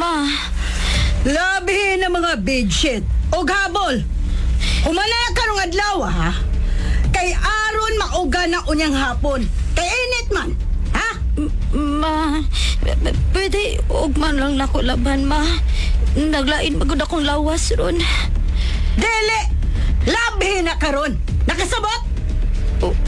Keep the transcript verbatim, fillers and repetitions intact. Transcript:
ma. Labi na mga bedsheet o habol. Humanaya ka nung adlaw, ha? Kay aron mauga na unyang hapon. Kay init man, ha? M- Ma, p- p- pwede ugman lang nako laban, ma. Naglain magud akong lawas ron. Dili! Labi na karon. Nakasabot? O-